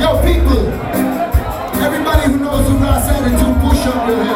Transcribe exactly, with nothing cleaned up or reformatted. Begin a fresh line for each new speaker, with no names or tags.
Yo, people, everybody who knows who God's attitude, push up your hands.